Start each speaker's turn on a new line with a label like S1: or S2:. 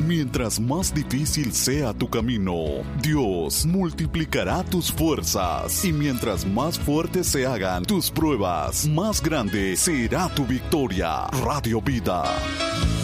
S1: Mientras más difícil sea tu camino, Dios multiplicará tus fuerzas. Y mientras más fuertes se hagan tus pruebas, más grande será tu victoria. Radio Vida.